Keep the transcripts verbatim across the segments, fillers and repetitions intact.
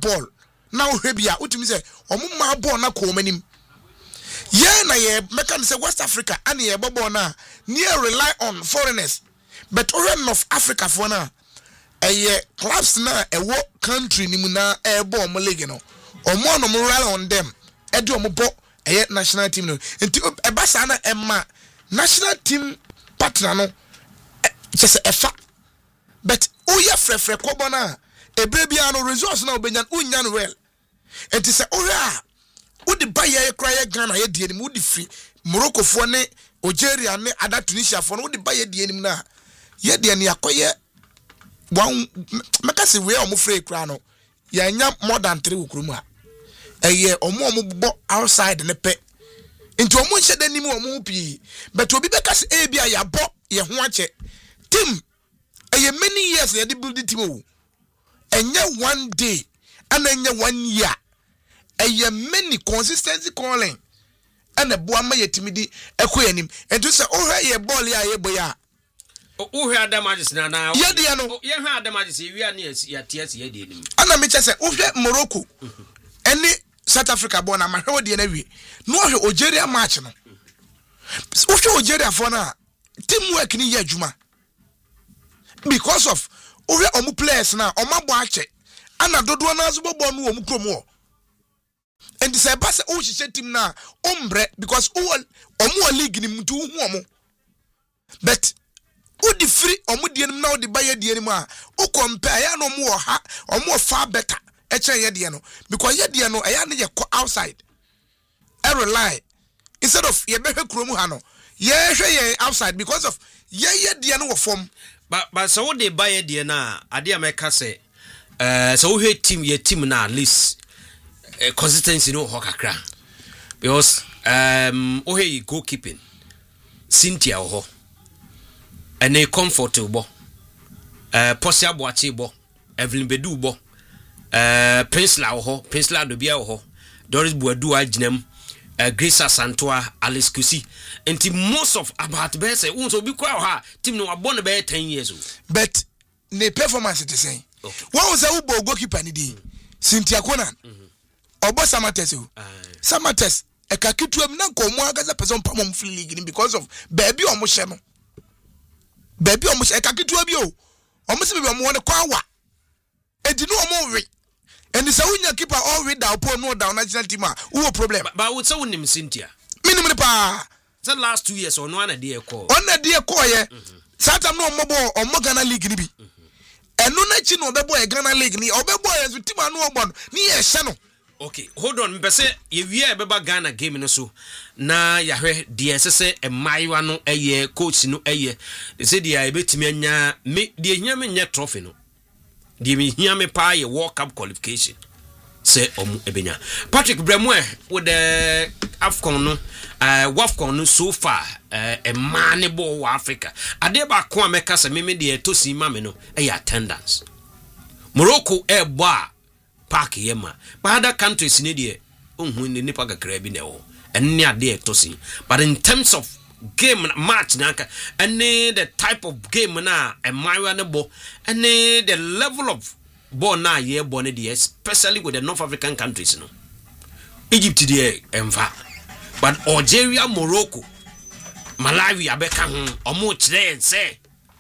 ball now hebia utimi say omo ma ball na ko manim ye na ye meka say West Africa and ye ball na near rely on foreigners but all of Africa for na eh clubs na e wo country ni mu na e ball mo league no omo no mo rely on them e do omo bo eh national team no enti e ba sa na e ma national team partner no just a fa but oya frefre kobo na ebe bia no resource na obenyan unyan well enti say ora udi baye kra ye Ghana ye die ni udi free Morocco fo ne Algeria ne ada Tunisia fo no udi baye die ni na ye die ni akoye wan meka se we omo free kra no ya nya more than three ukuru a eye omo omo bo outside ne pe enti omo nche da ni mu omo pi but obi beka se e bia ya bo ye ho ache team eye many years ye dey build the team o enye one day and enye one year eye many consistency calling and ebo ama ye timidi ekoyanim ento se ohwe ye ball ya ye boya ohwe adamages na na ye de no ye hwe adamages ye wi ane ya ts ye de nim ana me che se ohwe Morocco ene South Africa born am hwe de na wi no ohwe Algeria match no ohwe Algeria for na teamwork ni ye adwuma because of ohwe omu players na omabo ache ana dodo na azubo bo no omu kromo and say pass o hihye team na ombre because o omu league ni mtu hu omu but o di free omu die nim na o di baye die nim a o compare ya no omu ha omu far better e che ye die no because ye die no e ya ne ye outside e rely instead of ye behwe kromu ha no ye hwe ye outside because of ye ye die no wo form but but so what they buy die na ade ameka say eh so we team ye team na at least uh, consistency no hokakra because um oh hey goalkeeping Cynthia ho and a comfortable uh Posia Boachi bo Evelyn Bedu bo uh Prince La ho Prince La do bia ho Doris Boadu aginem uh, Grace Santoa Alice Kusi enti most of about be say won so bi kwa ha team no abon be ten years old but ne performance it say what was a ubo goalkeeper ni di Cynthia Conan obo Samates o Samates e ka kituam na komo agaza person pamom free league because of baby omo hye no baby omo hye e ka kitua bi o omo se bi omo won kwa wa edi no omo we and the Saunya keeper all read down upon no down national team who problem but would so nim Cynthia minimum pa the last two years or no one day call on a dear call ye Satam no mobo or Mogana League ni bi and no na chi no be boy Ghana League ni obebo as with team no bon ni e hye. Okay, hold on. Mpese ye wi e beba Ghana game no so na ya hwe de esese e maiwa no eye coach no eye de se de ya betimi anya me de hia me nya trophy no de me hia me pa ye World Cup qualification se omu ebenya Patrick Bremwe with the Afcon no uh Wafcon no so far uh, e mane bo wa Africa ade ba ko ameka se me me de to si ma me no e attendance Morocco e bo park yema but other countries need ye unhu ni nipa kakra bi na wo enne ade to si but in terms of game match na and the type of game na e maiwa ne bo and the level of ball na ye bo ne dey especially with the North African countries no Egypt dey emfa but Algeria, Morocco, Malawi abeka ho omo kire say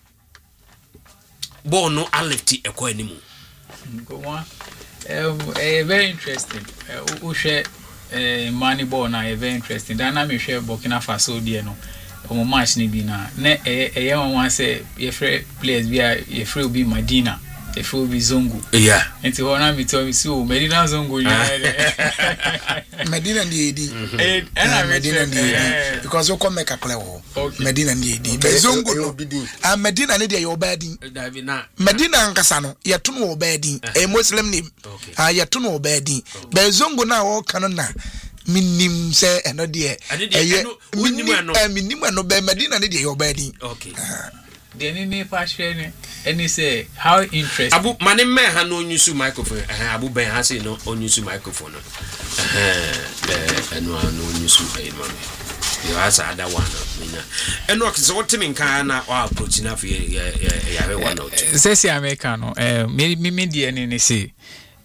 ball no alifti ekọ animu go on. Uh, uh, very interesting. Uh, share uh, money ball na uh, very interesting. Dana me share Burkina Faso die no. O match ni bi na. Ne eh eh one one say your players be your free be Medina. Your free be Zongo. Yeah. Enti ho na me tell me so Medina Zongo you. Medina ndi edi. Eh na Medina ndi edi because o come make a play ho. Medina ndi edi. Be Zongo no. Ah Medina ne dey your badi. David na. Medina nkasa no ye to no obadi. A Muslim name. Ah ye to no obadi. Be Zongo na o kan na minim se eno de eh minim eh minim no be Medina ne dey your badi. Okay. The name passion ne any say how interesting Abu mane me ha no onyusu microphone eh Abu Ben ha say no onyusu microphone eh eh eno no onyusu eh mame you answer other one na eno so what me kan na wa approach na for ya ya one out say say America no eh me me me die ne say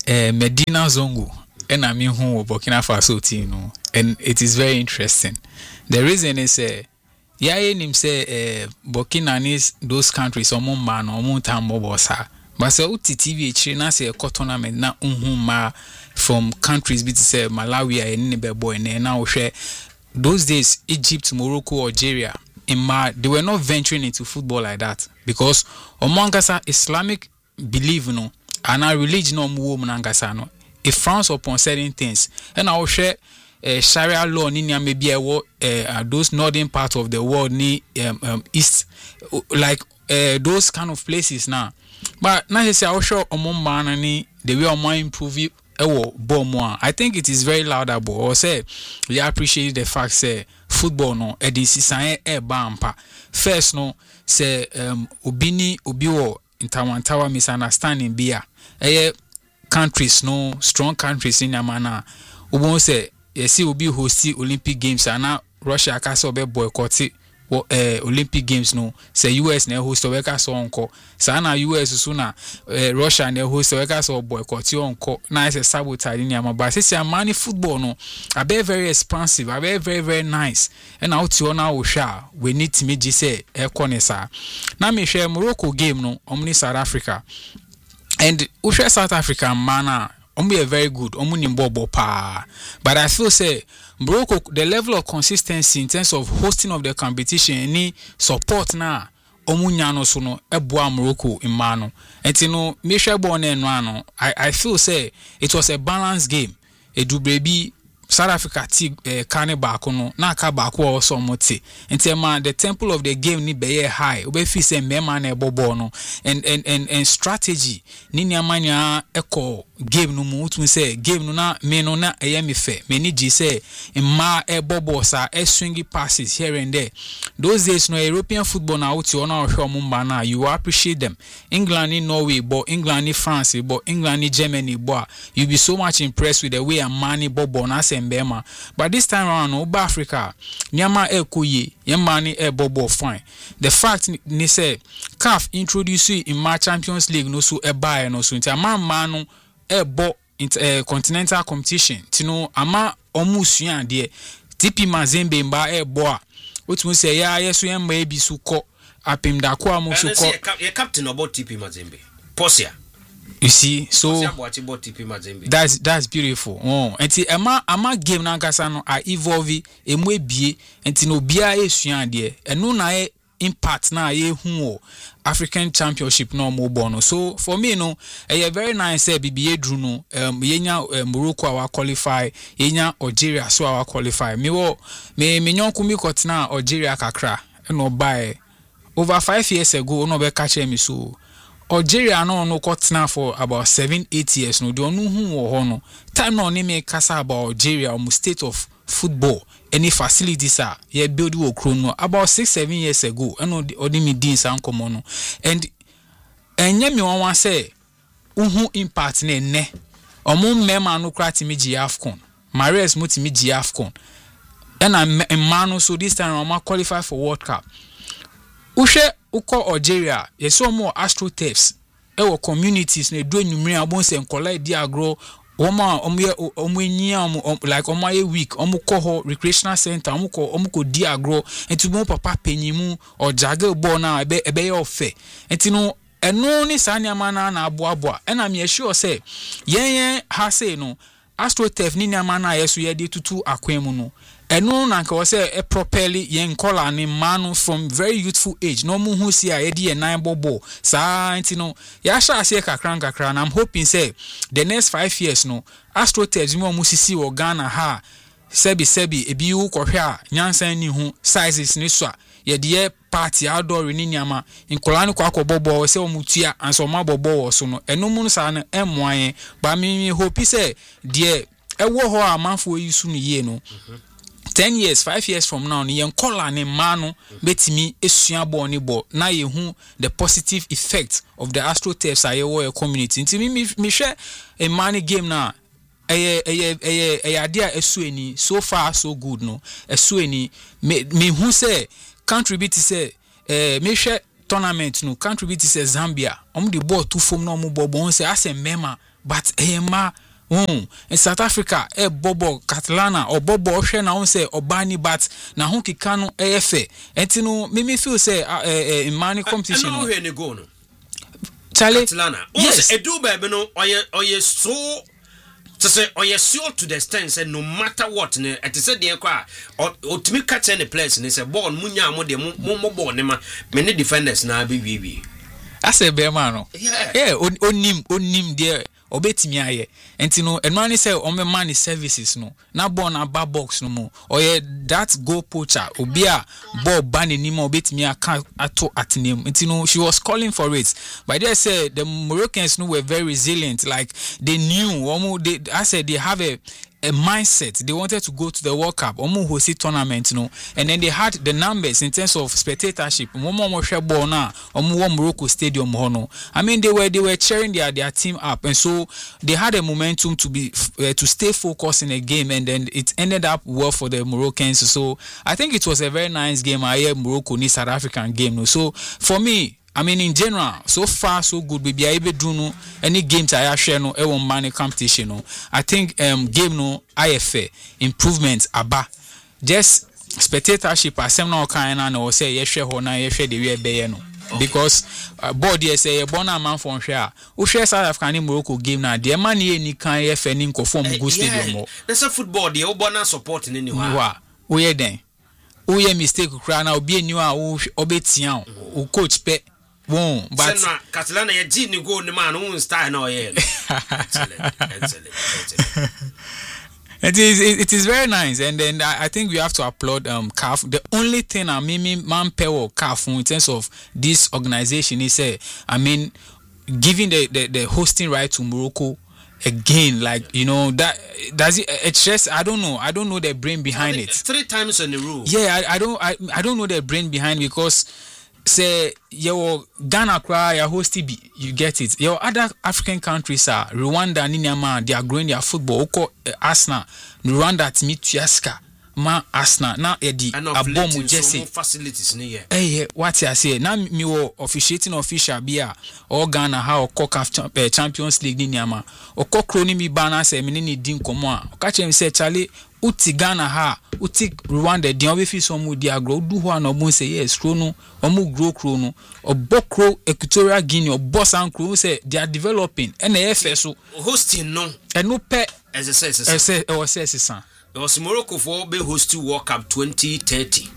uh, Medina Zongo and I mean who Burkina Faso team no, and it is very interesting. The reason is uh, yeah him say uh, Burkina is those countries omo man omo tambo bossa but say uti T V chiri na say a tournament na unhu ma from countries bit say Malawi and ne be boy na na share those days Egypt, Morocco, Algeria in ma they were not venturing into football like that because omangasa Islamic believe no and our religion no mu mangasa no it frowns upon certain things and I will share uh, Sharia law ni maybe uh, those northern part of the world ni um, um, east like uh, those kind of places now but now say I will show omon man ni the way omon improve it ewo bomwa. I think it is very laudable or say we appreciate the fact say football no edisi san e bampa first no say um obini obiwo intawantawa misunderstanding bia eh countries no strong countries in amana ubon say yesi obi host Olympic Games ana Russia ka say obe boycott wo eh Olympic Games no say U S na host we ka so onko sa na U S so na eh, Russia na host we ka so boycott onko na say sabotage ni ama ba say amani football no abe very expansive abe very very nice and out you na wo hwa we need to me say e konesa na me hwe Morocco game no omni South Africa and we hwe South Africa man Omu are very good. Omu ni mbobo pa. But I feel say Morocco the level of consistency in terms of hosting of the competition any support na omu nyano so no eboa Morocco imano. Enti no me hwe ball na eno ano. I I feel say it was a balanced game. Edubrebi South Africa ti eh, kane baako no na aka baako also mote enti ma the temple of the game ni be high obe fi say mema na ebobo no and and and and strategy ni ni amanya eko game no mu tun say game no na me no na eye me fe me ni gi say ma ebobo sa e swingy passes here and there those days no European football na out you na ohwe mba na you appreciate them England ni Norway but England ni France but England ni Germany but you be so much impressed with the way a money bobo na Mbema. But this time around Oba Africa nyama ekoye yemani e bobo fine the fact ni say C A F introduce you in my Champions League no so e buy no so nti ama ma no e bo uh, continental competition tino ama omusua de T P Mazembe mba e bo a otumu say ya yeso yemba e bi su ko apim da ko amusu ko ye captain about T P Mazembe Posia. You see, so that's that's beautiful. Oh, and ti ama ama game na nkasa no I evolve emu ebie enti no bia esua de enu na e impact na ye hu African Championship no mo bono. So for me no e very nice say bibie dru no um yenya uh, Morocco our qualify yenya Algeria so our qualify me wo me me nyonku mi kotina Algeria kakra no buy over five years ago no be catch me so Algeria no no kotna for about seven eight years no do no hu wo ho no time no me kasa about Algeria um state of football any facilities are ye build wo kro no about six seven years ago and odi me din san komo no and enye me wan say uhu impact na ne omo mema no kra timi gi AFCON Mares mutimi gi AFCON and am no so this time am qualify for World Cup uhwe uko Algeria yeso mo AstroTurfs ewo communities na do numere abon se nkola di agro Oma omo omo nyia omo like omo ye week omo ko ho recreational center omo ko omo ko di agro enti mo papa penyimu o jage bo na ebe ebe ye ofe enti no eno ni sanya mana na abo abo e na me sure say yen yen ha say no AstroTurf ni nyama na yeso ye di tutu akwemu no eno na nka say e properly yen kola ni manu from very youthful age no mu hu si a ye di nine bobo sa enti no ya sha ase kakran kakran and I'm hoping say the next five years no AstroTurf mo mu sisi wo Ghana ha sebi sebi ebi wu kohwe a nyansan ni hu sizes ni so a ye de party outdoor ni nyama nkola ni kwa kobobo se o mutua anso ma bobo wo so no eno mu sa na emwan ba mi hope say de ewo ho amanfo yisu ni ye no ten years five years from now ni yen kola ni manu betimi esua bo ni bo na ye hu the positive effect of the AstroTurfs aye wo community nti mi mi hwe a money game na eye eye eye eye adia esueni so far so good no esueni me me hu say contribute say eh me hwe tournament no contribute say Zambia om the ball two from no mo bo bon say asem mema but eh ma oh in South Africa eh bobo Catalana or bobo ohwe na won say obani but na ho kika no eh fe enti no me me feel say eh in money competition no hwe ne go no Charlie Catalana yes edu baby no oye oye so to say oye sure to the extent say no matter what ne et say dey kwa otimi catch any place ne say ball munya mo de mo mo ball ne ma me ne defenders na be wi I say be man no yeah yeah onim onim there obetimi aye enti no enwani say o me man services no na ball na bar box no mo oye that goal poacher obi a ball ban animo obetimi aka ato atinem enti no she was calling for it but they say the Moroccans no were very resilient like they knew almost they I said they have a a mindset. They wanted to go to the World Cup, almost host tournament, you know, and then they had the numbers in terms of spectatorship. Morocco Stadium, I mean, they were they were cheering their, their team up, and so they had a momentum to be uh, to stay focused in a game, and then it ended up well for the Moroccans. So I think it was a very nice game. I hear Morocco ni South African game. So for me, I mean, in general, so far so good. We be able to do any games I share no, e won money competition no. I think um game no I F A improvements aba. Just spectatorship asem na okan na no say ye share ho na ye share the way be no. Because uh, board dey say e born man for share. O share South African Morocco game na the man ye ni kan ye fe ni nkofo mu go stadium mo. There's a football dey o born support ni ni wa. O ye den. O ye mistake kra na obi enu a o obetian o coach pe. Bon, but Catalana ya ji ni go ni man un style no ye. Excellent, excellent, excellent. It is it is very nice, and then I, I think we have to applaud um C A F. The only thing I mean man power C A F in terms of this organization is say I mean giving the, the the hosting right to Morocco again, like you know that does it it's just I don't know I don't know the brain behind it. Three times in a row. Yeah, I, I don't I, I don't know the brain behind because say your Ghana cry your host be you get it. Your other African countries are Rwanda, Ninyama, they are growing their football. Oko uh, Arsenal, Rwanda timi Tuyaska, ma Arsenal na edi abomu Jesse facilities ni ye. Eh what I say na mi wo officiating official bia or Ghana ha oko C A F uh, Champions League Ninyama. Oko kroni mi bana say me ni din komo a. Oka chem say Charlie uti Ghana ha uti Rwanda di obefi so mu di agro du ho na obo say yes kro no omu grow kro no obokro Equatorial Guinea obosan kro say they are developing and e fe so hosting no eno pe as I say as say o say sisan it was Morocco for be host to World Cup twenty thirty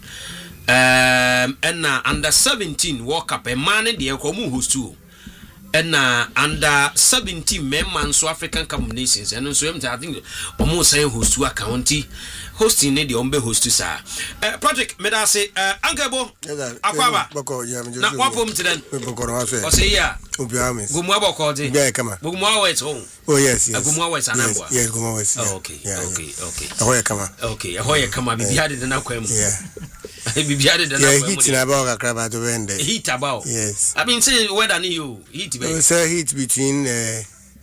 um and uh, under seventeen World Cup e man dey komu host to and uh, under seventeen men so African Cup nations and so I think almost say host to a county hosting the ombe host to sir uh, project me da say uh, Angebo akwaba na kwapom tiden o say ya gumu aboko de gumu awet home oh yes yes gumu awet anambo yes gumu awet okay okay okay ahoye kama okay ahoye kama bibi hade na kwam yeah bibi hade na kwam yeah heat na ba ka kraba to wende heat about yes I mean say weather ni you heat be say heat between uh,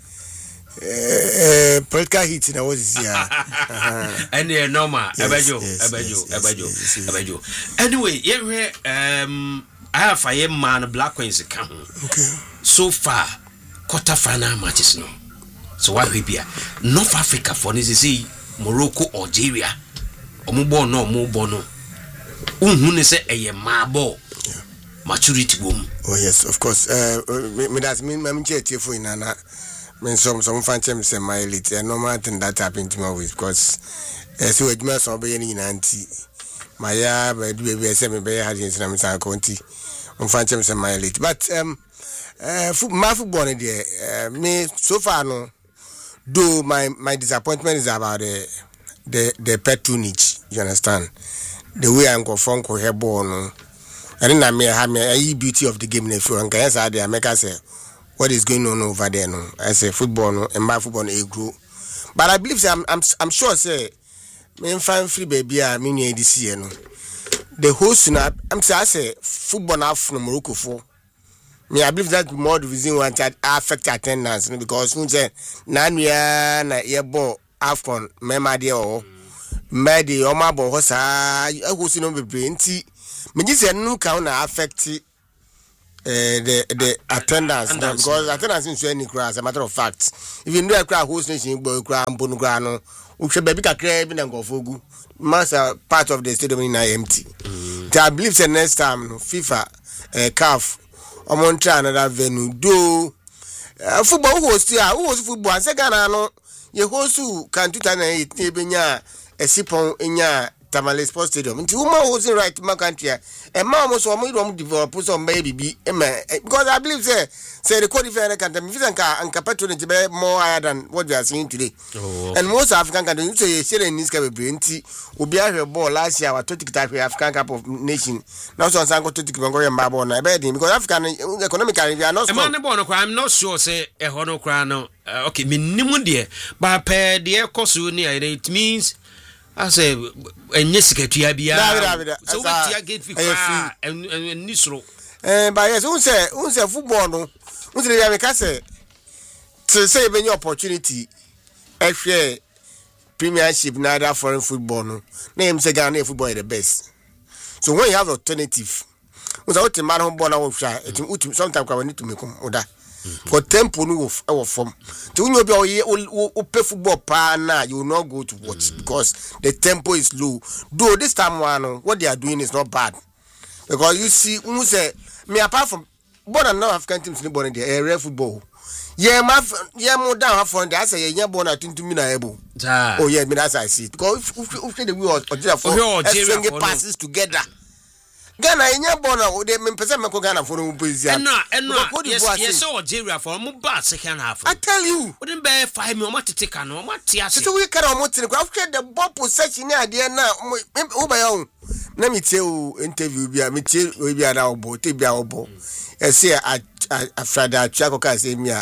uh, political heat na what is here and uh, normal abajo abajo abajo abajo anyway yeah um I have a man Black Queens come okay so far quarter final matches no so why we be North Africa for this see Morocco Algeria omubo no omubo no unhu ne say eye mabo maturity boom oh yes of course uh me that mean me chetie for inana me some some fan chem say my elite and normal thing that happened to me always because uh, so ejuma so be yin anti maya be do be say me be had in na me san konti on fan chem say my elite but um uh my football there uh, me so far no though my my disappointment is about the the the patronage you understand the way I'm go from ko ball no and then me have me a beauty of the game if you and guys are there make us say what is going on over there no I say football no and my football no grow but I believe say, I'm I'm I'm sure say me fan free baby a me new this year no the host na I'm say I say football na from Morocco for me I believe that more the reason why that affect attendance no because we say na nua na ye ball afcon me ma dey o me dey o ma ball ho sa host no bebre nti me ji say no ka na affect the the attendance no, because attendance is any crowd as a matter of fact if you know a crowd host nation boy crowd mbonu crowd no we should be kakra bi na ngofogu mass part of the stadium in empty mm. I believe the next time no, FIFA uh, C A F amon try another venue do uh, football host ya who host football and say Ghana no ye host can two thousand eight e benya esipon enya Tamale Sports Stadium. Nti uma was right my country. E ma mo so mo do develop so baby bi because I believe say say the Cote d'Ivoire country if anka anka patronage be more higher than what we are seeing today. Oh. And most African countries say share in this kind of nti obi ahwe ball last year what totik type African Cup of Nation. Now so sanko totik bango yamba ball na be because African economically we are not small. E man I'm not sure say e ho no kra no okay minimum there but per the cost it means I say, and yes, get you be so what you get for and Nisro. And by yes, who say, who say football? No, who say, I can say, to say, any opportunity, F A Premiership, neither foreign football. No, name say Ghana football is the best. So when you have alternative, without the man who born out of shy, sometimes I need to make them order. For tempo no our form. To you be o play football pa na you will not go to watch mm. because the tempo is low. Though this time one what they are doing is not bad. Because you see who say me apart from born and now African teams in born in the area football. Yeah, ma yeah more down for that say yeah born at twenty na able. Oh yeah, me that's I see. Because if if the we or for passes together. Ghana enya bona o de me pese me ko Ghana for no bezia. And no, and no. Yes, yes, so Algeria for mo ba second half. I tell you. We didn't be five me o matete kan o matiase. So we carry o motene ko after the ball possession na de na o ba ya o. Na me tie o interview bia me tie o bia na obo, te bia obo. E say after that Chiako ka say me a.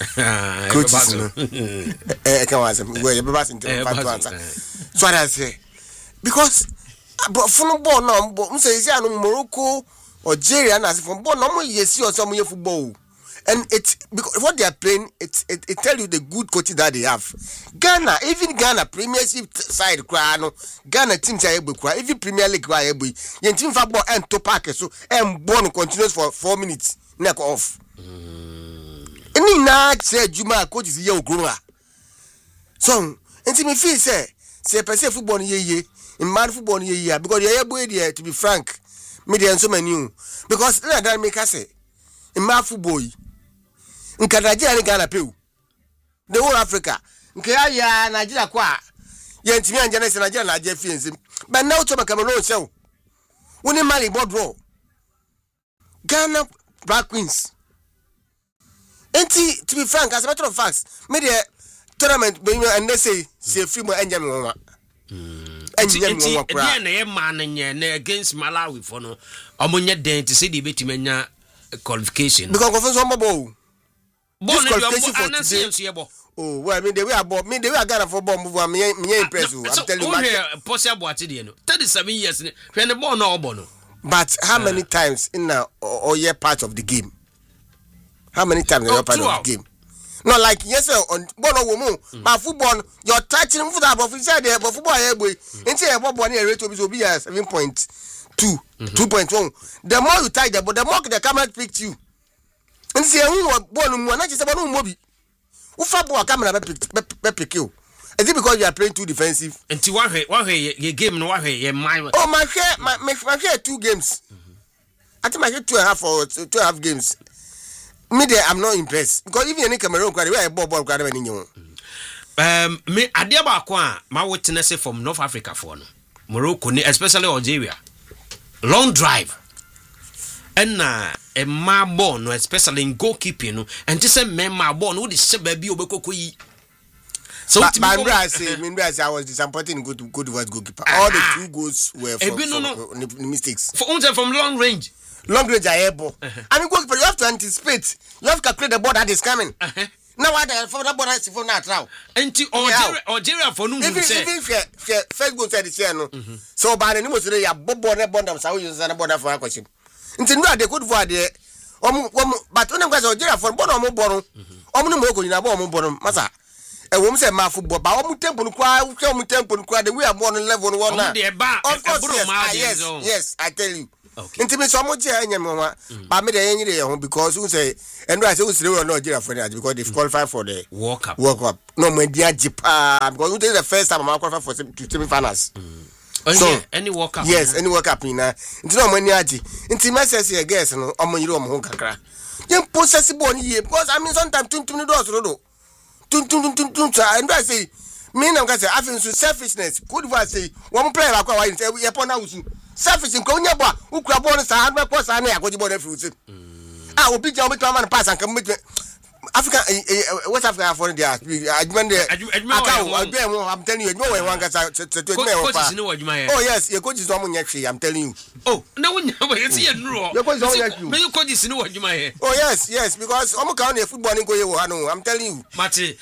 Coaches no. Eh kan was we be ba sin te fa to answer. So I say because but football no but say say no Morocco Algeria na say football no mo yesi or some football and it's because what they are playing it it, it tell you the good coaches that they have. Ghana even Ghana Premiership side cry no Ghana team say ebe cry even Premier League cry ebe yen team football and to park so and ball continues for four minutes neck off any na say juma coaches here ogro so enti me feel say say person football ye ye in man football ye ye because they are able there to be frank media so many because let that make us say in man football in Nigeria and Ghana pew the whole Africa nke ya Nigeria kwa ye ntimi anja na Nigeria na aje fiensim but now to Cameroon show woni Mali board Ghana Black Queens enti to be frank as a matter of fact media tournament and they say say free mo anja me won and yeah man against Malawi for no omonye den to say the betimanya qualification because of some ball this qualification for today. Oh well I mean the way about me the way I got for ball move me me impress you I'm telling you here possible at the no thirty-seven years when the ball no ball no but how many times in now or year part of the game how many times in your part of the game. Not like yes sir on ball woman but football you're touching football but inside there but football here boy into a ball near rate to be seven point two two point one the more you touch the but the more the camera picked you and see who ball no not just about no mobi who football camera be pick you is it because you are playing too defensive until one way one way your game no one way your mind oh my share my my share two games I think my share two and a half or two and a half games. Me there, I'm not impressed because even in Cameroon, where I ball ball crowd when you. Um, me adia ba kwa my witness from North Africa for no Morocco, especially Algeria, long drive, and na a ma ball no especially in goalkeeping no, and just a man ma ball no this baby obeko koyi. So but I say, I was disappointed in good good was goalkeeper. All the two goals were from, from, no, no. from mistakes. For only from long range. Long range are able. Uh-huh. I mean, goalkeeper, you have to anticipate. You have to calculate the ball that is coming. Uh-huh. Now, what the for the ball is for that now? And to Algeria, Algeria for no even even first goal said the no. So, by the name of the Bob Bonner Bondam, so you send a border for a question. Until they could for the but when I was Algeria for Bono Bono, Omno in a bomb Bono, Massa. A woman said, my football, but I'm temple cry, we come temple cry, we are born in level one. Of course, yes, yes, I tell you. Okay. Nti me so mo je anya me ho ba me de yenyire ye ho because who say and I say who say we no Nigeria for that because they've qualified for the World Cup. World Cup. No me dia jipa because this is the first time I'm qualified for semi finals. Oh, So, yeah, any World Cup. Yes, any World Cup na. Nti no mo ani agi. Nti me say say guys no omo yire omo ho kakra. Dem process ball ni ye because I mean sometimes tuntum ni do so do. Tuntum tuntum tuntum and I say me na say I feel so selfishness. Could you say one player akwa why say ye pon na wusu. Selfish nko nya bo ukura ball no sa ha ko sa na yakoji ball na fi wusu. Ah obi ja obi to man pass anka me Africa West Africa for the adjument there. I'm telling you, no way one gets out to do it. Oh yes, your coach is on your I'm telling you. Oh, no one is here. Your coach is no what you might. Oh yes, yes, because I'm counting football in Goyo. I'm telling you. Mati.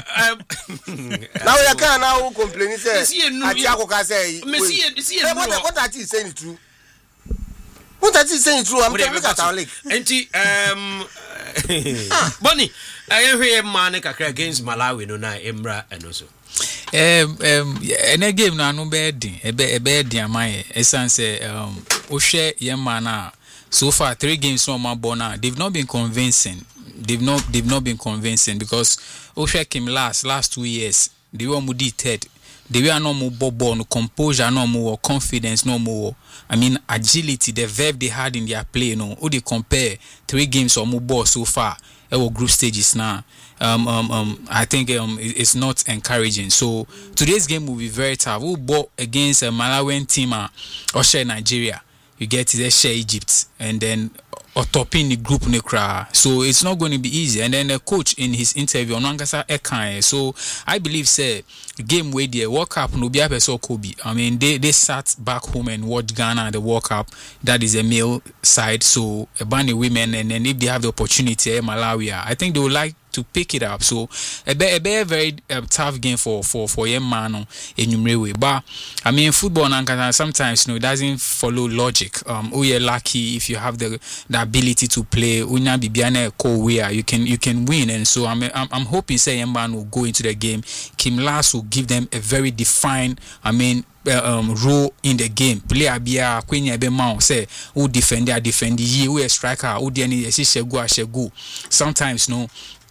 Now you can now complain. Say, say, what are you saying true? What are you saying true? I'm telling you that our league. Um Bonnie, I hear man against Malawi no na Emra and also. Um um and a game na no bed a bed a bed my essence um Oshe Yemana so far three games from my bona they've not been convincing. They've not they've not been convincing because Oshe came last last two years. They were mudi third. They were no more bobo, no composure, no more confidence, no more. I mean agility, the verve they had in their play. No, who they compare three games or more ball so far. Our group stages now. Um, um, um, I think um, it's not encouraging. So today's game will be very tough. Who bought against a Malawian team or share Nigeria? You get it, share Egypt, and then or topping the group nekra. So it's not going to be easy. And then the coach in his interview on Wangasa Ekan. So I believe say game where the World Cup no be a person Kobe. I mean they they sat back home and watched Ghana at the World Cup. That is a male side. So a bunch of women, and then if they have the opportunity, Malawi, I think they would like to pick it up. So a be, a be very uh, tough game for for for young man in Numrewe. But I mean football and sometimes you know it doesn't follow logic. Um, oh you're lucky if you have the the ability to play. Unya bibiane ko where you can you can win. And so I'm I'm, I'm hoping say young man will go into the game. Kim Las will give them a very defined. I mean. Uh, um, role in the game. Player bia kwenya be ma say who defend there defend ye who a striker who dey any shegu ashegu. Sometimes no.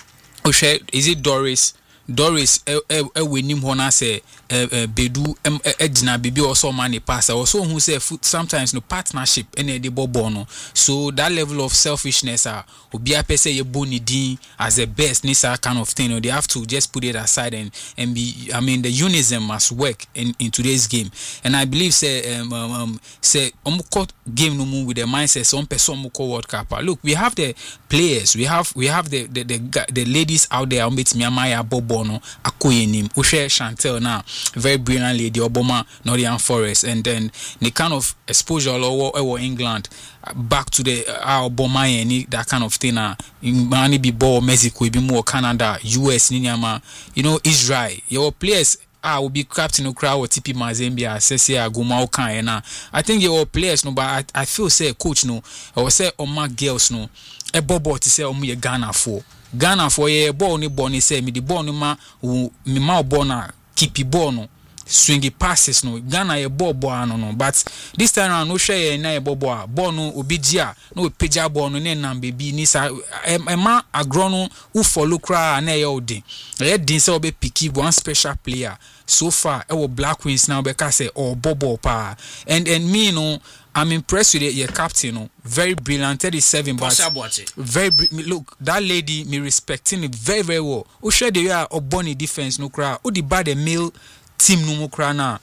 Is it Doris? Doris e e wenim ho na say bedu ejina bibi also money pass also who say sometimes no partnership any dey bobo no. So that level of selfishness ah obi a say ye boni din as the best nisa kind of thing. You know, they have to just put it aside and and be I mean the unison must work in, in today's game. And I believe say um, um, um say omuko game no move with the mindset some person omuko World Cup. Look, we have the players, we have we have the the the, the ladies out there on bet Myanmar bobo no akoyenim Ushe Chantel now very brilliant lady Obama Nottingham Forest, and then the kind of exposure all over England back to the uh, Obama and that kind of thing uh, money be ball Mexico be more Canada U S Ninyama you know Israel your players ah will be captain of crowd or T P Mazambia Sese Aguma Okan na I think your players no but I, I feel say coach no or say on my girls no a bobo to say omu ye Ghana for Ghana for ye ball ni ball ni say me the ball ni ma me ma ball na keep ball no swingy passes no Ghana ye ball ball no no but this time around no share na ye ball ball ball no obigia no peja ball no ne nam baby ni sa e ma agro no who follow kra na ye odi ye din say obe pick one special player so far e wo Black Queens now be ka say oh bobo pa and and me no I'm impressed with it, your captain, no? Very brilliant, thirty-seven, but very look that lady me respecting it very very well. Who share the way of Bonnie defense no cry? Who the bad the male team no cry now?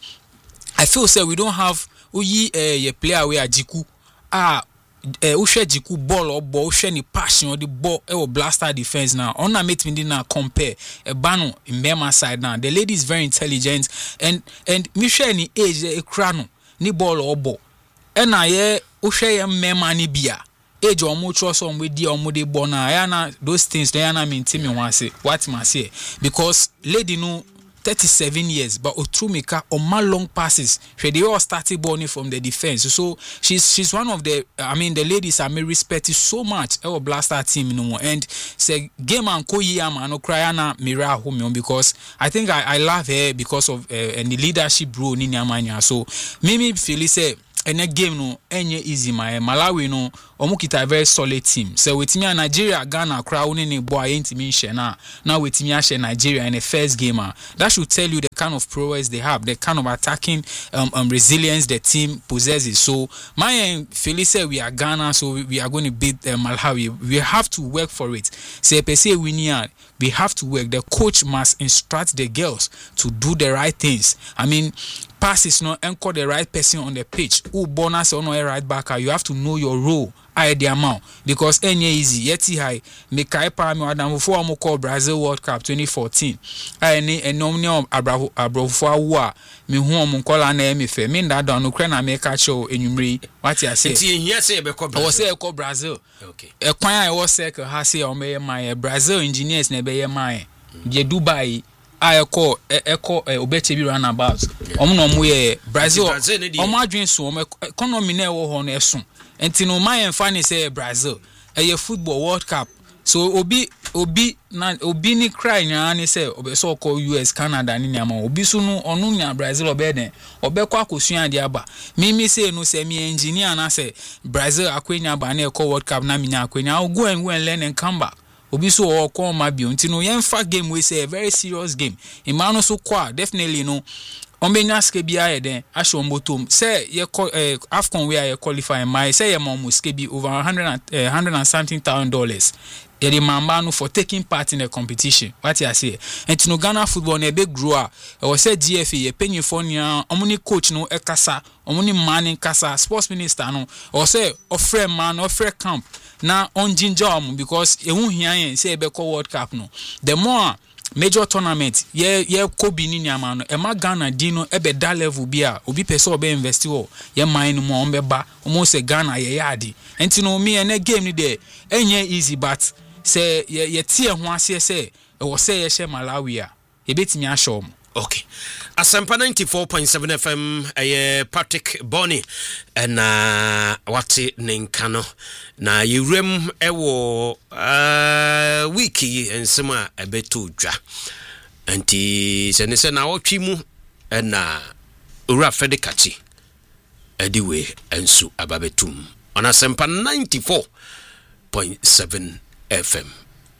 I feel say we don't have who ye uh, your player we are Jiku ah who share Jiku ball or ball share ni passion or the ball or blaster defense now. On a meet me now compare a bano in Myanmar side now. The lady is very intelligent and and me share ni age a crano ni ball or ball. And I Ushe Mema ni bia. Age or much or some with the Omude Bona. Yana those things they are mean Timmy want say what must say. Because lady no thirty-seven years, but Otrumika or my long passes. She they all started Bonnie from the defense. So she's she's one of the I mean the ladies I may respect so much our blaster team no more. And say game and Koyama no cryana Mira home because I think I, I love her because of uh, and the leadership role in Yamania. So Mimi Philly say and a game no any easy my Malawi no omukita very solid team. So with me Nigeria Ghana crowd in boy ain't me share now with me share Nigeria in the first game. That should tell you the kind of prowess they have, the kind of attacking um, um resilience the team possesses. So my feeling say we are Ghana, so we, we are going to beat uh, Malawi. We have to work for it. Say per se we need we have to work. The coach must instruct the girls to do the right things. I mean, passes no anchor the right person on the pitch. Who bonus or no right backer, you have to know your role. I the amount because any easy yeti high make kai pa me adam before mo call Brazil World Cup twenty fourteen. I ni enom ni abrafo abrafo awo me hu om call na me fe me nda don no kra na me ka show enwumri what you say ti here say be call Brazil. I say call Brazil. Okay. E kwan I was circle ha say o me my Brazil engineers na be ye my je Dubai I call echo obeche bi run about. Omo no mo ye Brazil. Omo adwen so omo economy na e wo ho na esun. Enti no my fan say Brazil a football World Cup. So obi obi na obi ni cry nya ni say obe so call U S Canada ni nyama obi so no onu nya Brazil obe den obe kwa kosua de aba me me say no say me engineer na say Brazil akwenya ba na e call World Cup na me nya akwenya I'll go and go and learn and come back. Obi so o call ma bi enti no yemfa game we say a very serious game. Imano so kwa definitely no Ombenya skebi aye den asho mbotom say ye uh, Afcon we are qualifying my say ye mom skebi over one hundred and, uh, one hundred and something thousand dollars ye the mambano for taking part in the competition what you say and no Ghana football na be grow a we say G F A ye penny for nia omuni coach no e kasa omuni man kasa sports minister no or say offer man offer camp na on ginger am because e hu hia yen say be call World Cup no the more major tournament ye ye Kobe ni nyama no e ma Ghana di no e be da level bia obi pese obe invest ho ye mine mo on be ba omo se Ghana ye yadi enti no me ene game ni de enye easy but say ye ye tie ho ase say e wo say ye she Malawi a e betimi a show mo. Okay. Asampa ninety-four point seven F M eh Patrick Bonnie na wate nenkano na yewrem ewo uh wiki ensema ebeto dwa anti se ne se na wotwi mu na ura fedekachi ediwe ensu ababetum on Asampa ninety-four point seven F M.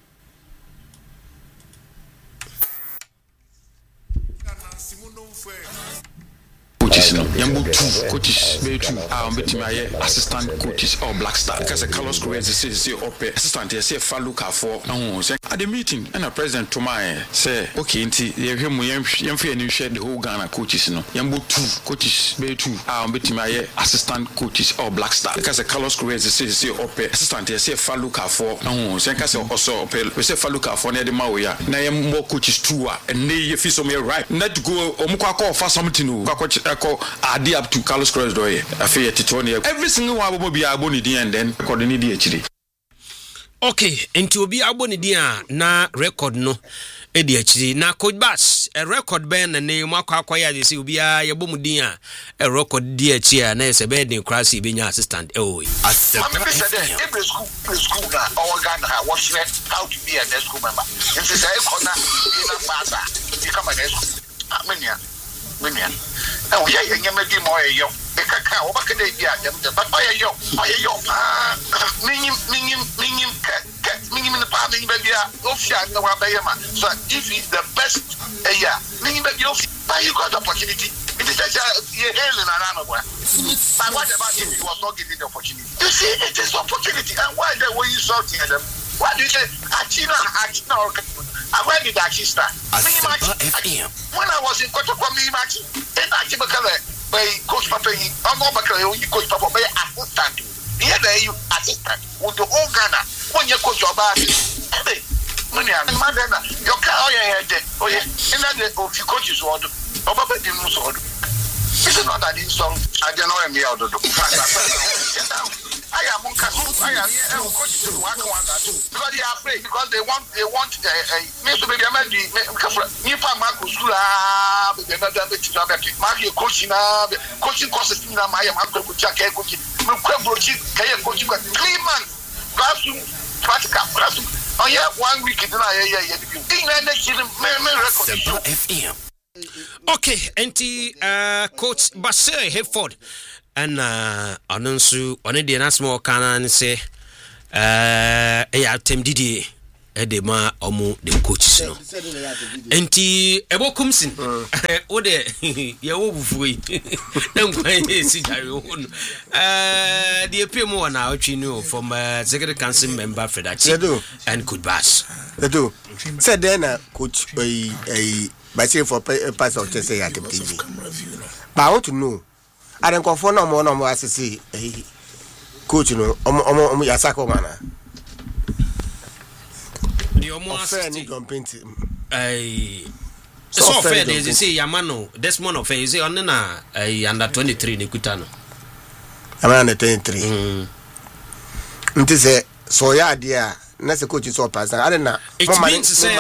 Coaches, Yambu two coaches, very two. I'm betting my assistant coaches or Black Star because the Carlos Correa say say up assistant here say Faluka for. No, say at the meeting and the president to my say okay, inti you hear me yamfi and you share the whole Ghana coaches no. Yambu two coaches, very two. I'm betting my assistant coaches or Black Star because the Carlos Correa say say up assistant here say Faluka for. No, say kasi also up we say Faluka for near the Mawia. Na yam more coaches two and they feel so me right. Not to go omukwa call for something no. Adi up to Carlos Correa do ye afi titoni every single one will be aboni di and then record ni di actually. Okay, into obi aboni di na record no e di actually na Coach Bass a record ben na ne makwa kwaya je si obi a yebomu di a e record di actually na se be den crasi be nya assistant e o accept every school every school na our Ghana was how to be a school member if say e corner be na father you come at school amenia menia na we ye nyama di mo ye yo e kaka wo baka dey bia dem de but oye yo oye yo ah minim minim minim minim na pa minim bia ofia na wa be ma so if is the best eh yeah minim bia ofia you got the opportunity it is just you hailing around boy but what about if you was not given the opportunity you see it is opportunity and why the way you shouting at them what do you say achina achina or I went to that sister. When I was in Kotoko Mimachi, and I came by Coach Papa, I'm not you Coach Papa, by assistant. Here they you assistant with the whole Ghana. When you coach your body, hey, Madonna, your car, oh yeah, oh yeah, and then the coaches want to, oh, Papa didn't know. This is not an insult. I don't know me out of the I am on I am here coach to work on that because they are afraid because they want they want uh me to be a man new farm Marcus Sula be another bit to have Mario coaching coaching courses in my uncle coach coaching me coach coach three months classroom practical classroom oh yeah one week in yeah yeah yeah next year me record F M. Okay, anti uh, Coach Basse Hayford ana ɔno nso ɔne deɛ n'asɛm ɔka ne sɛ ɛɛ ɛyɛ atem didie ɛde ma ɔmo the coaches no enti ɛbɔ kumsin wo de yɛwɔ bufuo yi na nkwan yɛ si dare wo no ɛɛ deɛ pie mu wɔ na ɔtwe no from uh, executive council member Fredachi and Coach Bass Edo said then uh, coach a a by saying for pass of to say at the T V but I want to know I don't confirm no more no more as say a coach no omo omo omo yasako mana the almost fair don't paint eh so fair they say yamano Desmond of fair say on na under twenty-three ne kuta no am under twenty-three mm nti say so ya dia na se coach so pass I don't know it means say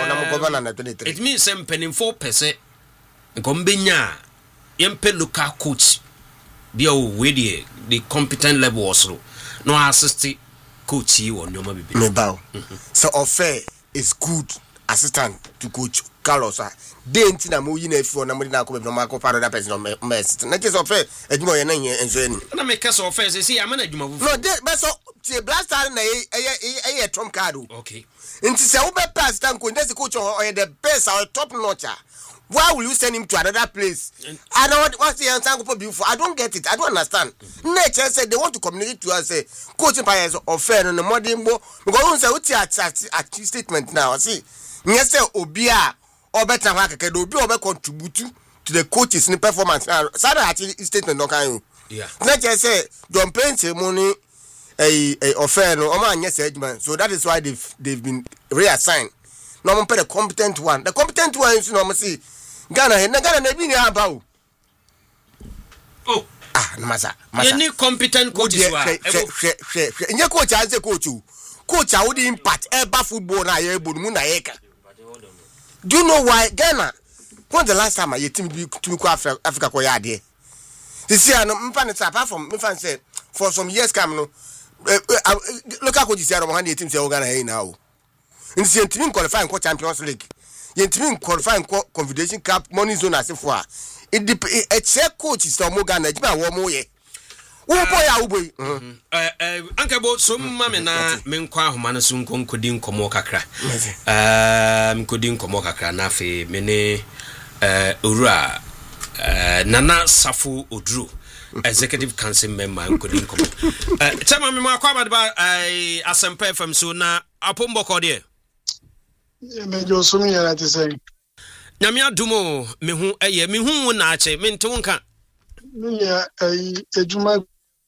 it means say penning four percent ngombenya yempe local coach bia we the the competent level also no assist coach you on your baby me bow so offer is good assistant to coach Carlos dey nti na mo yi na afi na mo di na ko be no ma ko fa that person no me assistant na just offer adwuma ye na enso ani na me ka so offer say see am na adwuma bu no dey be so tie blaster na e e e trump card okay nti say wo be assistant coach dey coach or the best or top notch. Why will you send him to another place? And I don't what's the answer for beautiful. I don't get it. I don't understand. Mm-hmm. Nature said they want to communicate to us say coaching players or fair on the modern bo because we say at statement now. See, yes say obia or better work can obi or contribute to the coaches in performance. Now, sad actually statement no can you. Yeah. Nature say don't pay money a a offer no man yes man. So that is why they've they've been reassigned. No one pay the competent one. The competent one is no see Ghana, na Ghana na bi ni aba o. Oh, ah, masa, masa. Any competent coaches wa. Nye coach a say coach o. Coach a wodi impact eba football na ye ebo mu na ye ka. Do you know why Ghana? When the last time I team bi to ko Africa Africa ko ya de. This year no mfa ne apart from mfa say for some years come no local coaches here on the team say Ghana here now. In the team qualify for Champions League. Yentimi qualifying Confederation Cup money zone as if for it a check coach is no more Ghana jima wo mo ye wo boy a wo boy eh eh anka bo so mama na me nkwa ahoma no so nkodi nkomo kakra eh nkodi nkomo kakra na fe me ne eh owura eh Nana Safo Oduro executive council member nkodi nkomo eh chama me makwa ba eh Asempa F M so na apombo ko de me jo so mi yana te say nyame adumo me hu eye me hu na ache me nte wonka me ya ai ejuma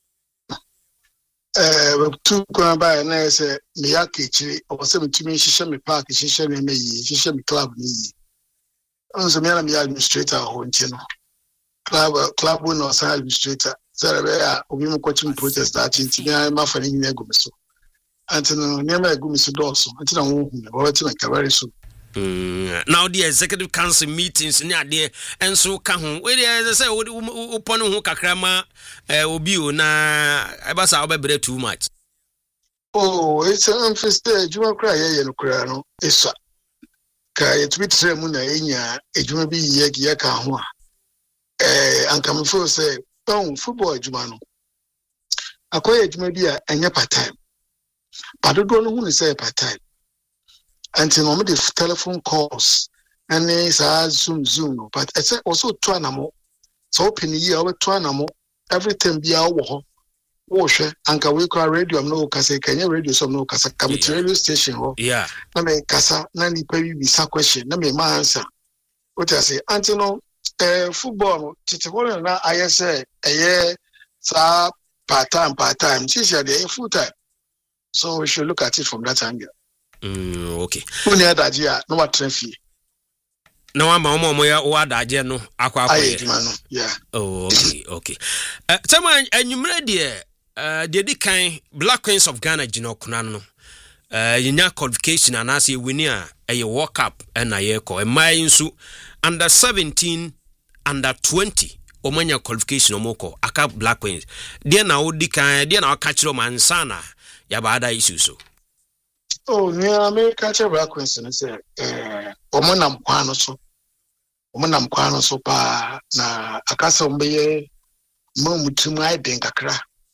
eh tu ko ba na say me ya kechiri o se me tumi hihye me park hihye me me yi hihye me club ni yi on so me na me administrator ho nti no club club no sa administrator zara be ya obi mo coaching protest that nti me ma fa ni nyina gu me so antino nema egu mi so doso antina wo hu me wo ti na kabare so mm now the executive council meetings ni ade enso ka ho we dey say wo upon ho kakra ma eh obi o na e ba sa obebre too much oh it's an feste juma kra ye ye no kra no isa ka ye twitter mu na enya ejuma bi ye ye ka ho a eh anka me feel say don football juma no akoye ejuma bi a enya part time but do no who say part time until no the telephone calls and is zoom zoom but I say also to anamo so open year we to anamo everything be our wo wo hwe anka we call radio no kasa kanya radio so no kasa come to radio station ho yeah na me kasa na ni pa bi bisa question na me ma answer what I say until no eh football tete ho na I say eh sa part time part time this year dey full time. So we should look at it from that angle. Mm, okay. Uni adaje a no watrefi. Na wa ma omo ya o adaje no akwa akwa. Yeah. Oh, okay, okay. Uh, tama anwumre de uh de di kan Black Queens of Ghana gino kuna no. Uh yinya qualification anase wini a eye World Cup na ye ko. E mai nsu under seventeen under twenty omanya qualification omoko aka Black Queens. De na odi kan de na aka kiro mansana ya baada issue so. Oh, ni America che Black Queens no say eh omonam kwano so. Omonam kwano so pa na akasa mbeye ma mutum ai den kakra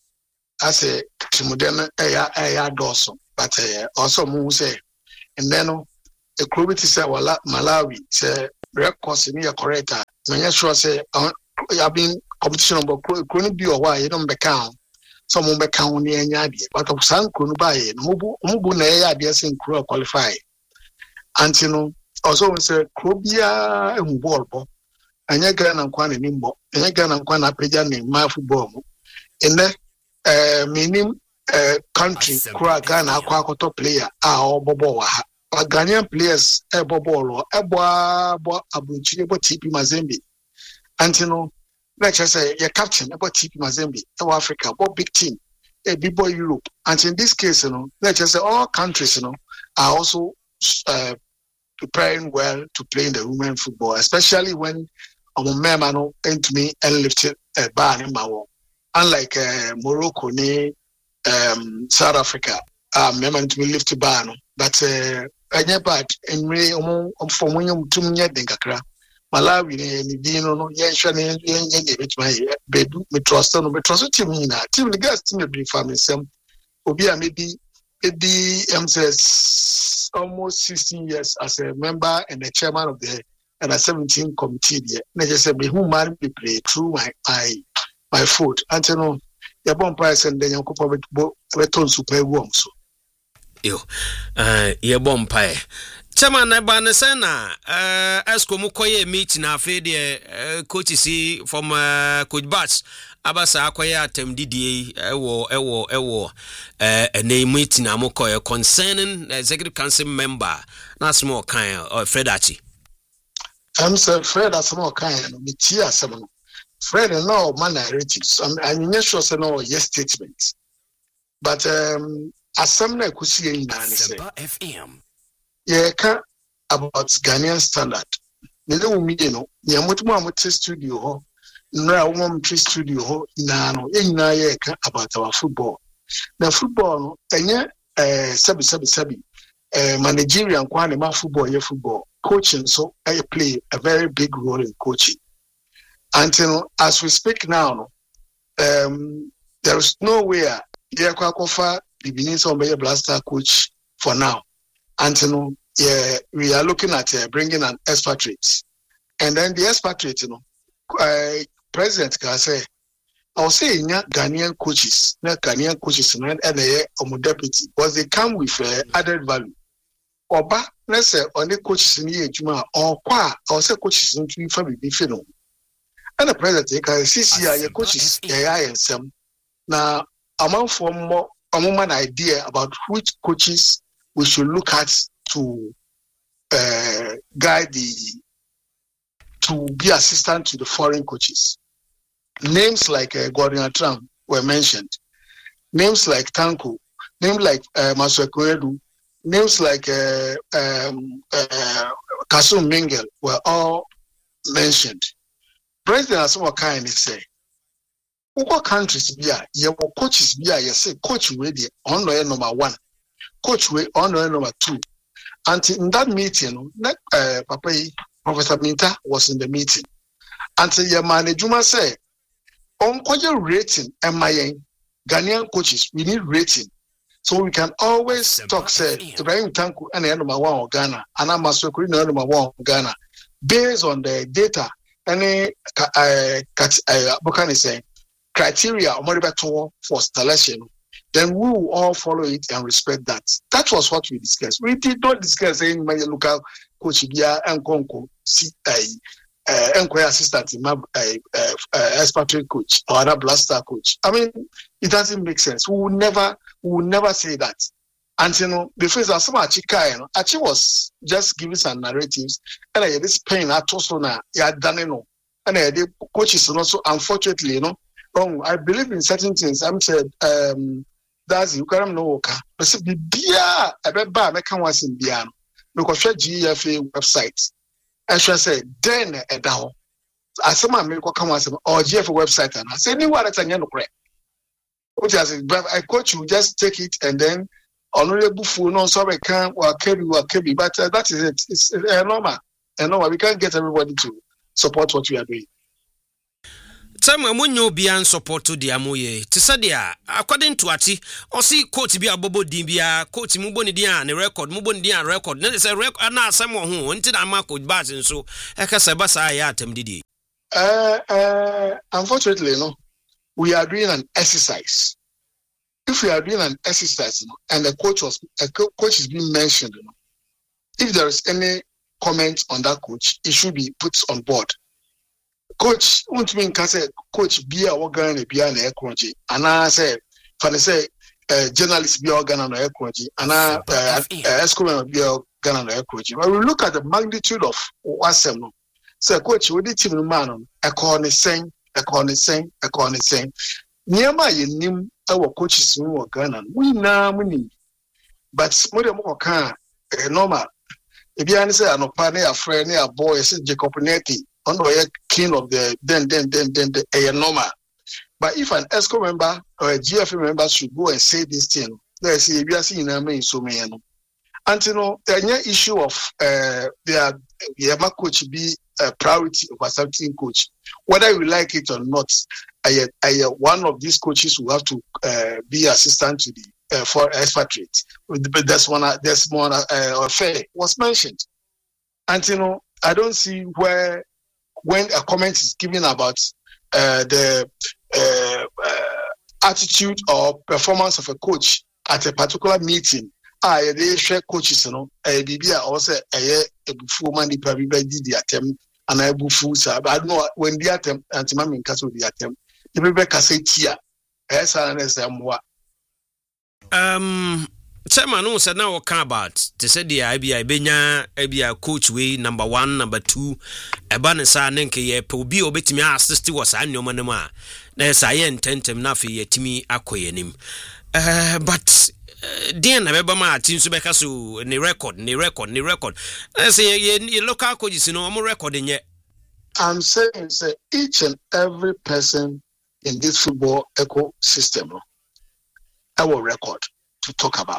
ase timude no eya eya doso but uh, also mu say and then no e krobiti say wala Malawi say records ni correct na sure say uh, ya been competition about kroni bi o wa you don't be count some mo be count ni anya de but of san kroni ba ye no mu mu na eya de say kro qualify anti no also say krobia ehun ball bo anya Ghana nkwa na nimbo anya Ghana nkwa na peja ni ma football mu ene eh minim eh country kura Ghana akwa akoto player a obobo wa ha Ghanaian players e bobo lo e bo abo abunchire bo T P Mazembe antino let's just say your captain about T P Mazembe South Africa bo big team a big boy Europe and in this case you know let's just say all countries you know are also uh, preparing well to play in the women football especially when um member no into me and lifted a bar in my wall unlike uh, Morocco ni um South Africa um member to me lift bar no but uh anya bad enwe um from when you tum nya den kakra Malawi ni di no no yen hwe ne yen yen betima ye bedu me trust no me trust team ni na team the guys team be family sem obi a maybe maybe M S S almost sixteen years as a member and the chairman of the and a seventeen committee there na just say me who man be play through my my my foot until no ya bon price and then yakopɔ beton super warm so yo uh ye bon pai chairman na ba ne say na uh esco mu koye meet na afi de coach si from uh, coach Bats abasa akoye atem didie ewo ewo ewo eh ene meet na mu koye concerning executive council member na small kind or Fred Achi I'm say Fred asmo kind no me tie asem no Fred no man narratives I'm not sure say no yes statement but um asem na kusi yin na ne say F M yeah ka about Ghanaian standard ne do mi no ye motumo amote studio ho nra wo mo tre studio ho na no ye nyina ye ka about our football na football no enye eh sabi sabi sabi eh managerial kwa ne ma football ye football coaching so I play a very big role in coaching until as we speak now um there is nowhere ye kwa kofa the beginning of a blaster coach for now until yeah we are looking at uh, bringing an expatriate and then the expatriate you know uh, president can say I'll say nya Ghanaian coaches na Ghanaian coaches and they are deputy because they come with uh, added value oba let's say only coaches in here juma or kwa I'll say coaches in three family be no and the president can see see your coaches yeah and some now among for more a moment idea about which coaches we should look at to uh, guide the to be assistant to the foreign coaches. Names like uh, Gordon Trump were mentioned. Names like Tanko, names like uh, Maswekwedu, names like uh, um, uh, Kasum Mingel were all mentioned. President Asamoah Kind say, what countries be are your coaches be are you say coach ready on number one, coach way on number two. Until in that meeting, uh, Papa Professor Minta was in the meeting. Until your manager say, on your rating, am I Ghanaian coaches? We need rating, so we can always Simple talk. Say Ibrahim Tanku and number one of Ghana, and I'm also number one of Ghana, based on the data. Any uh, uh, what can I say? Criteria or for selection, then we will all follow it and respect that. That was what we discussed. We did not discuss any my local coach here and Conco, uh, enquiry assistant, uh, uh, uh, expatriate coach or other blaster coach. I mean, it doesn't make sense. We will never, we will never say that. And you know, the first some Achi Achi was just giving some narratives, and I had this pain at Tosona, yeah, done no, and I the coaches also unfortunately, you know. Oh, I believe in certain things. I'm said, um, that's you can't know. But if the beer, I bet bar, I can't was in Biano because G F A website. I should say, then a down. As some American come was or G F A website, and I say, anyone that's a young correct. Which I coach you, just take it and then honorable fool, no, sorry, can't or carry or carry, but uh, that is it. It's uh, normal. And no, we can't get everybody to support what we are doing. some munyo bian support to the amoye. Tisadia, according to Ati, or see coach be a bobo dibia, coach Muboni Dian, a record, Muboni Dian record. Then it's a record, and now someone who wanted a mark with bars and so, Ekasabasa Ayatem Didi. Uh, uh, unfortunately, no, we are doing an exercise. If we are doing an exercise, you know, and the coach was a co- coach is being mentioned, you know, if there is any comment on that coach, it should be put on board. Coach, won't mean can say coach be a organ be an ecology, and I say, for say, uh, journalist be organ on ecology, and I escort be organ on ecology. When we look at the magnitude of what's them, say coach, we did team man, a corner saying, a corner saying, a corner saying, near my name. Our coaches who are Ghana, we now we but more than more can normal. If you answer an opinion, a friend, a boy, said Jacob Netti, on the king of the then, then, then, then, the a normal. But if an ESCO member or a G F member should go and say this thing, they say, we are seeing a man so many. And you know, the issue of uh, their Yama coach be a priority over something coach, whether you like it or not. I, I, one of these coaches will have to uh, be assistant to the uh, for expatriate. But that's one. That's one. Uh, affair was mentioned, and you know, I don't see where when a comment is given about uh, the uh, uh, attitude or performance of a coach at a particular meeting. Ah, they share coaches, you know. A B B also a a before money probably did the attempt, and I before. I don't know when the attempt anti-mamming castle the attempt. Um, Chairman, no, said now what about to say the I B I Benya, I B I coach way number one, number two, a banasa nenke ye pobi obet me assist was I no manema. There's I intend him nafi yet me acquainting him. Uh, but dear Nabema, Tim Subekasu, ni record, ni record, ni record. I say, ye local coaches, you know, I'm recording yet. I'm saying, say, each and every person in this football ecosystem, our record to talk about.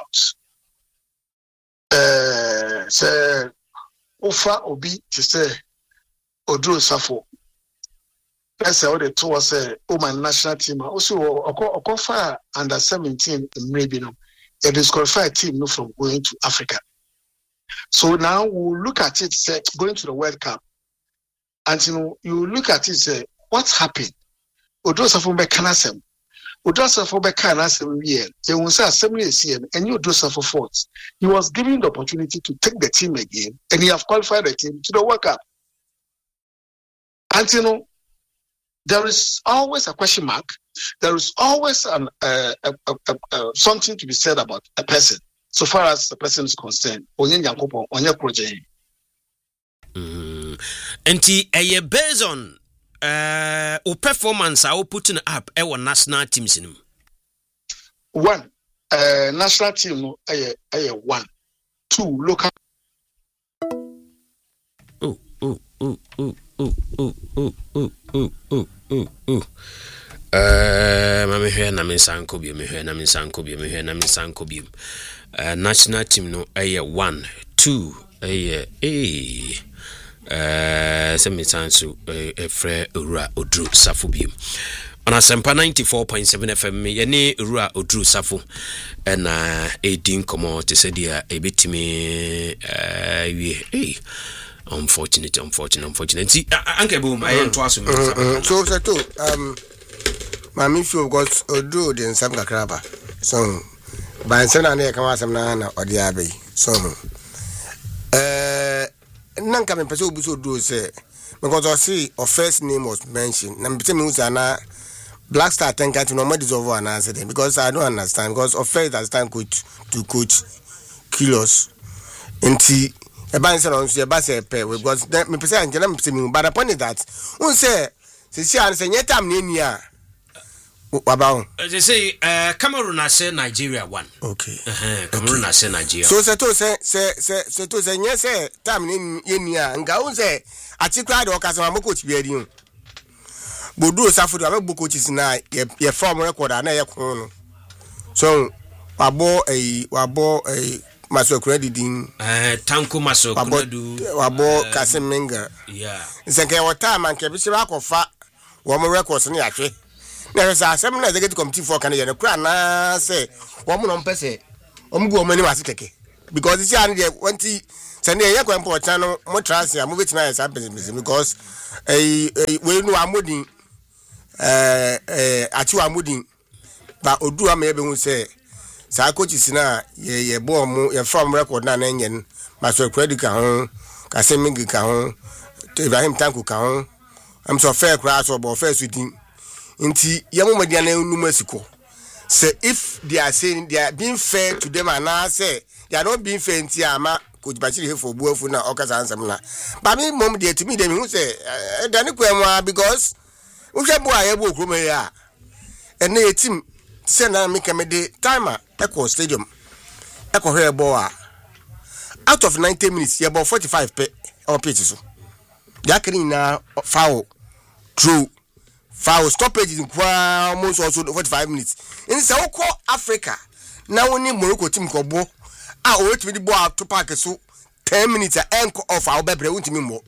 Uh, say, Ufa Obi to say, Odro Safo. That's how they told us, say, oh, my national team. Also, Okofa under seventeen, maybe no, a disqualified team no from going to Africa. So now we'll look at it, say, going to the World Cup. And you know, you look at it, say, what's happened? Odosa for Becanasem. Odosa for Becanasem, yeah. You will say assembly C M and you Odosa for forts. He was given the opportunity to take the team again, and he have qualified the team to the World Cup. And you know, there is always a question mark. There is always an uh, uh, uh, uh, uh, something to be said about a person, so far as the person is concerned. Onye Nyankopo, onye project. And a based on uh o performance I will put in up our national teams in him. One uh national team a a one, two local. Oh oh oh oh oh oh oh oh oh oh oh oh uh mama here na me sanko bi me here na me sanko bi me here na me sanko bi uh national team no a one, two a a Uh, some so a frere Ura Odru Safu beam on a Sampa ninety-four point seven F M. Yene Ura Odru Safu and uh, eighteen come to say, dear, a bit to me. Uh, hey, unfortunate, unfortunate, unfortunate. See, Uncle Boom, I am twice. So, so too, um, my missile got Odru in some crabber. So, by Senna, come out some nana or the abbey. So, uh, Nanka me person obi so do say because I see our first name was mentioned. Na me tell me Usana Black Star ten can't no more deserve an answer them because I don't understand because of first as time coach to coach kilos enti e ban say on so e ba say pe because me person anjana me me but upon that un say se si an say nyetam na eni a about they say uh Cameroon I say Nigeria one. Okay. Uh-huh. Cameroon I say Nigeria. So se to say say say se to say nye say time ni eni a nga un say atikwa de okasa ma coach bi adi un. Bodu Safu do be coaches na ye form record na ye kon no. So wabo eh wabo eh Maso Credidin eh Tanko Maso Credu wabo Kasemenga. Yeah. Nsenke wota man ke bi se ba kofa wo mo records ne ahwe na say asem na executive committee for kan ye ne kura na say wo mo no mpese o mo go mo ni wase keke because this year dey twenty send ye kwa important no mo transia mo betina yes business because eh we no amodin eh eh ati amodin ba odu am ye be hu say sa coaches na ye ye bo mo ye from record na na nyen ma so credit ka ho ka se mingi ka ho Ibrahim Tanku ka ho am so fair crash so bo fair suiting nti ye mo media na nu masiko say if they are saying they are being fair to them and now say they are not being fair nti ama coach Bashir for buafu na okasa ansam na ba me mom dey to me dem hu say dani kwamwa because we hwe bo aye bo okro me ya ene ye team say na me kemede timer Echo Stadium Echo hwe bo a out of ninety minutes ye bo forty-five pe on pitch so yakini na foul true foul stoppage in kwa almost also forty-five minutes in say we call Africa na woni Morocco team ko bo a o wetimi di bo to park so ten minutes enko off our bebre wuntimi mo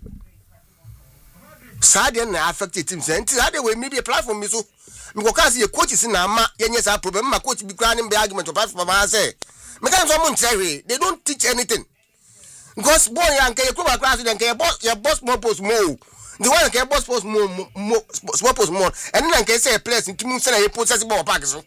sad na affected team say nti that way maybe a platform me so me go can see coaches na ma yenye sa problem ma coach bi kra ni be argument to platform ma say me can so mo ntire they don't teach anything because boy yan ke ko ba class den ke boss your boss more post more the one ke boss post more more small post more and then can say place ntimi say na he post ball park so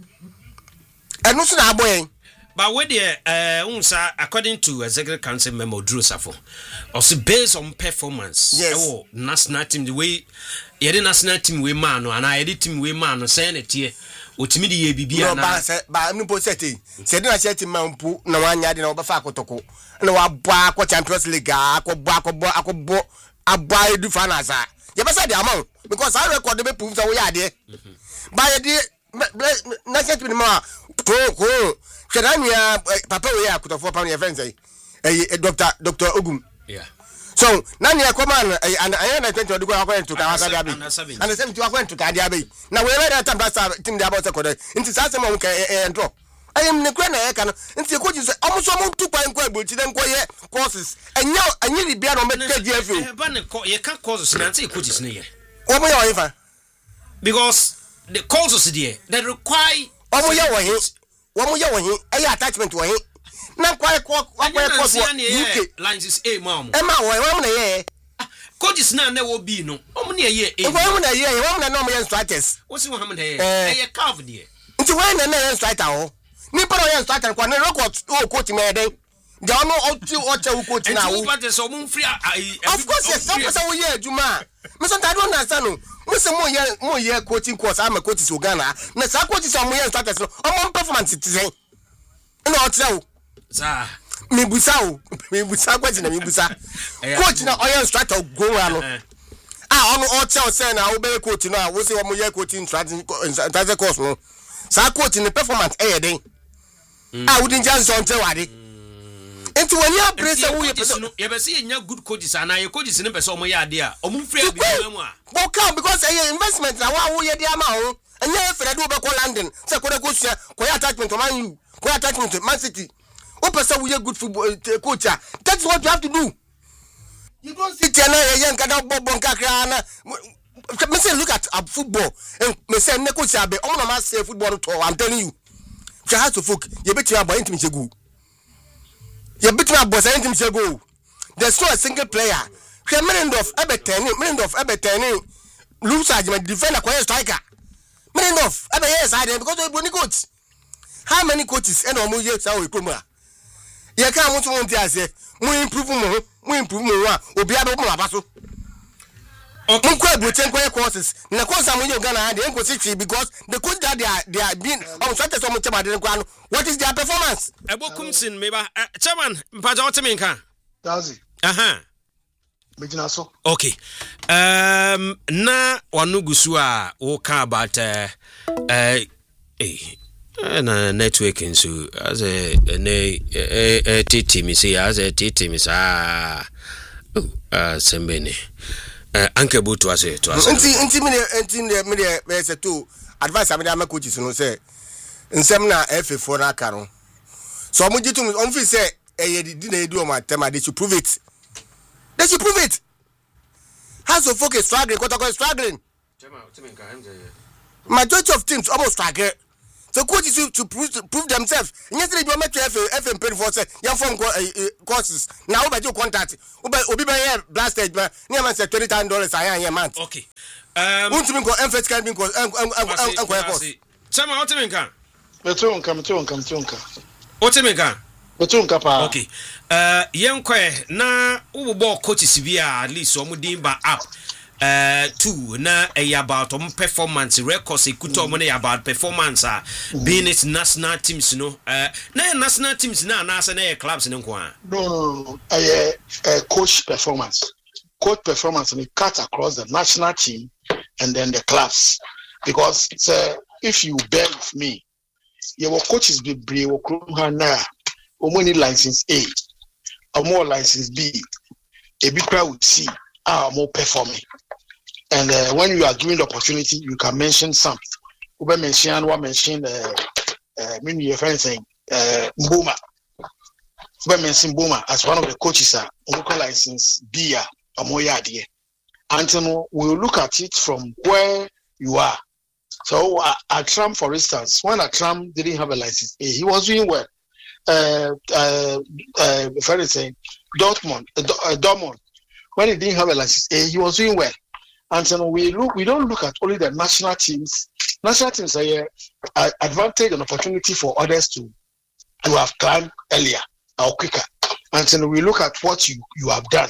and no so na boy. But where the uh unsa according to executive council member Drew Safo also based on performance yes. Oh national team the way ye national team we man no and I team we man no say na tie otimi de ye bibia na ba no poseti se de na che team mampu na wanya de na obafa akotoko na wa bwa akọ Champions League akọ akọ akọ abwa edu finals a ye be say the amount because I record be prove say we are there ba ye de national team ma ko ko Kedania papa we akotofo pa na friends eh eh doctor doctor Ogum yeah so nani e come and I na twenty do go akwa to ka wasa abi and the same to akwa to ka dia be na we ready time that team dia about second nti sa sem ka e drop ayem ne kura na e ka no nti ko ji so omuso mo tu kwan kwa bulchi den ko ye courses enya anyi ni bia no me ka G F O e ba ne ko ye ka courses na nti coaches ne ye o mo ye o ifa because the courses there that require o mo ye wo he wo mo ye wo he e attachment wo he na kwa kwa kwa kwa U K lines is a mom e ma wo wo na ye coaches na na wo bi no o mo na ye e wo mo na ye wo mo na no mo ye strikers wo si wo ha mo na ye e ye carve there nti wo na na ye striker ho ni para ye striker kwa na record o coach me den de ono o ti o che wo coach na wo nti wo ba so mo free of course yes so person wo ye adwuma me so ta do na sa no mo se mo ye mo ye coaching course am coaches o Ghana na sa coaches am ye strikers no o mo performance ti sen na o tell sa mi busa o mi busa kwa na mi busa coach na oil instructor go ano ah ono o tell say na o be coach no a wo se wo ye coaching strategy strategy course no sa coach ni performance eh den ah we din chance on tell wade enti when you press wo ye person ye be say nya good coaches ana ye coaches ni be say omo ye ade a omo free abi mu a bo come because eh investment na wa wo ye dia ma ho enya e fere do be ko London say ko de ko sua ko ya attachment to Man U ko ya attachment to Man City. What person we good football uh, coach? That's what you have to do. You don't sit here now, young can bob on Kakrana. Me say look at uh, football and me say ne coach abe. I'm not say football to I'm telling you. You have to folk. You bet you about intimate go. You bet you about intimate go. There's not a single player. Menendorf ebe ten, Menendorf ebe ten. Lose argument defender kwa striker. Menendorf ebe yes I because we boni coach. How many coaches and omo ye say we come ye ka mo tun ti ase mo improve mo mo improve mo wa obi ado mo abaso okay mo kwa buchen kwa courses na course am ye Ghana dey go sixty because the coach that they are they are being on so tell so mo chema dey kwa no what is their performance ebokum sin me ba chairman mpaja what me kan Dazi aha Megina so okay um na wanugusu a wo ka about uh eh na networking so as a ne eh titi mi say as a titi mi sa ah sembene eh anke butu ase to ase nti nti me nti me me say to advice am dey am coaches no say nsem na F A four na aka no so mo jitu on fi say eh di na edu o ma tema they should prove it they should prove it has to focus struggling kwatako struggling Majority of teams almost strike. So coaches to, to prove to prove themselves. Yesterday you met F F M paid for say young form courses. Now over your contact. Obi obi be here blasted man. Near man say twenty thousand dollars a year month. Okay. Um want to me go emphasis can be course en en en course. Sama what me kan? Metonka metonka metonka. What me kan? Metonka pa. Okay. Uh yen kwe na wo ball coaches bi at least omo din ba up. Uh, two na a about um performance records ikuto mo na about performance ah being it national teams no uh na national teams na na say na clubs no kwa no no no a uh, coach performance coach performance and it cut across the national team and then the clubs because uh, if you bear with me your coaches be brave o krum na o money license A or more license B a big crowd would see are more performing. And uh, when you are given the opportunity, you can mention some. Ube mention one mention uh uh many your friends saying uh Mboma. Ube mention Mboma as one of the coaches are local license B or Moya dear. And so we'll look at it from where you are. So uh, at Trump, for instance, when at Trump didn't have a license A, he was doing well. Uh uh uh friend saying Dortmund uh, uh, Dortmund, when he didn't have a license A, he was doing well. And so we look, we don't look at only the national teams. National teams are an uh, advantage and opportunity for others to, to have climbed earlier or quicker. And so we look at what you, you have done.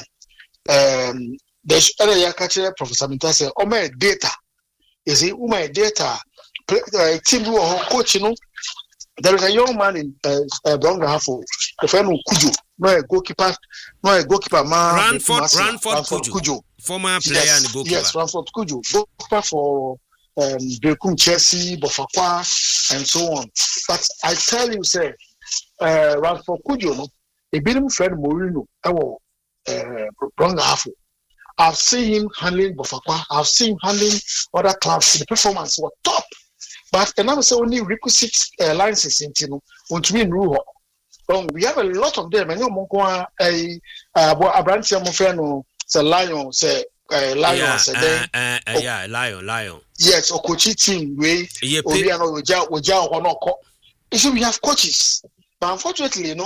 Um, there's other catcher, Professor Minta said, "Oh my data, you see, oh my data, uh, team who are coach, you know, there is a young man in uh, uh, Brongahafo, the friend of Kujo, no a goalkeeper, no a goalkeeper man, Ranford, Ranford, Ranford Kujo. Kujo. Former player yes, and goalkeeper. Yes, Ranford Kujo, goalkeeper for um, Bekum, Chelsea, Bofakwa, and so on. But I tell you, sir, uh, Ranford Kujo, no, a bit of friend Morino, our Brongahafo. I've seen him handling Bofakwa. I've seen him handling other clubs. The performance was top. But another say only requisite uh, licenses in Tino, want to be in Ruho. Um, we have a lot of them. I know Monkoa, a a branch of Mofeno, say Lion, say uh, Lion, yeah, say uh, then, uh, uh, yeah, Lion, Lion. Yes, or coaching team, we, we are not with Jao or not. So we have coaches. But unfortunately, you know,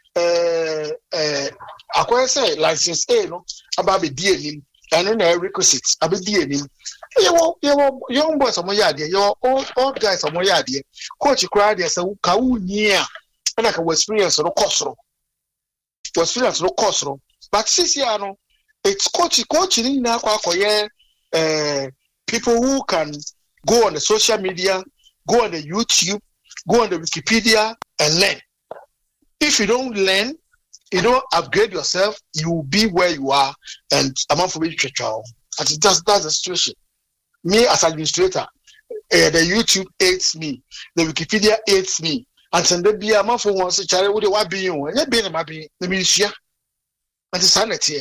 uh, uh, I say license A, no, about the D N M, and then requisites, about D N M. You know, young boys are more yard, your old old guys are more yard. Coach cried, yes, so Kau near, and I can experience no costro. Was experience no costro. But since you know, it's coach coaching now, uh, people who can go on the social media, go on the YouTube, go on the Wikipedia, and learn. If you don't learn, you don't upgrade yourself, you will be where you are, and I'm not for me to try. And that's that's the situation. Me as administrator, uh, the YouTube hates me, the Wikipedia hates me, and so there be a man for once a child with what be you, and you be in my be the ministry, and the sanity.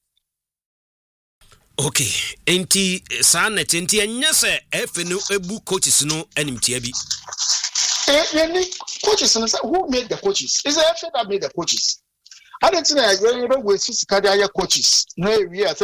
Okay, enti sanity, enti anya se F no ebu coaches no enim tia bi. Eh, any coaches who made the coaches? Is the F that made the coaches? I don't think I really with physical coaches. No, we are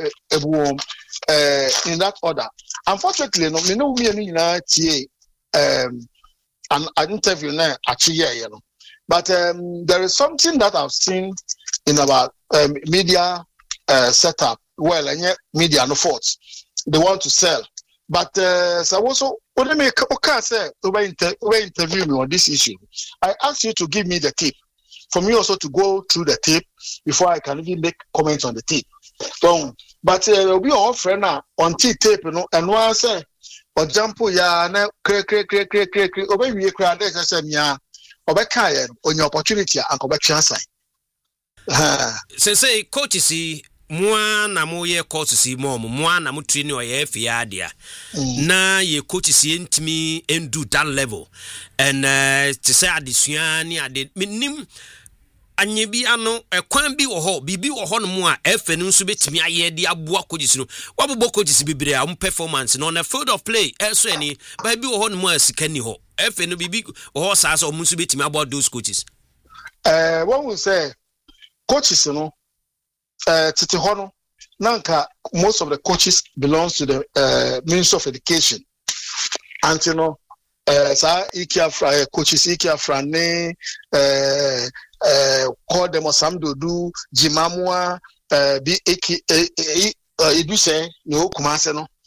uh, in that order. Unfortunately, no, me no me any na tie um an, an interview na actually, you know. But um, there is something that I've seen in our um, media uh, setup. Well, and yet media no fault. They want to sell, but uh, so also when they make okay say over inter interview me on this issue, I ask you to give me the tip. For me also to go through the tape before I can even make comments on the tape. So, but uh, we all friend now on tape, you know, and one say, for example, ya na kre kre kre kre kre kre. Obe we kre ade say me ya. Obe kai on your opportunity and obe chance. Say say coach see moi na mo ye coach see mo mo na mo train o ye fia dia. Na ye coach see ntimi endu that level. And uh, to say addition ni ade minim anye bi ano ekwan bi wo ho bibi wo ho no mu a F N nso betimi aye de aboa coaches no wabbo coaches bibire am performance no on the field of play eso ani ba bi wo ho no mu a sika ni ho F N bibi wo ho sa so mu nso betimi about those coaches. Uh, what we say coaches no uh tete ho no nanka most of the coaches belongs to the uh, Ministry of Education. And you know, uh, sa Ikiafra coaches Ikiafra ne uh, uh, call them Osamdo do Jimamwa uh, be Eki Edu say no Kumase no